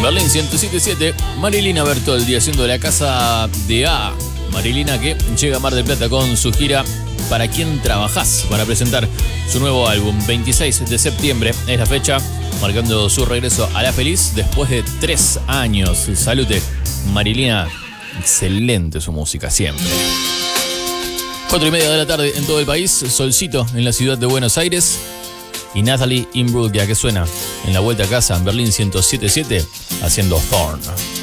Berlín 107.7, Marilina Bertoldi haciendo la casa de A. Marilina que llega a Mar del Plata con su gira ¿Para quién trabajás? Para presentar su nuevo álbum. 26 de septiembre es la fecha, marcando su regreso a La Feliz después de 3 años. Salute, Marilina. Excelente su música, siempre. 4:30 de la tarde en todo el país. Solcito en la ciudad de Buenos Aires. Y Natalie Imbruglia, que suena en la vuelta a casa en Berlín 107.7 haciendo Thorn.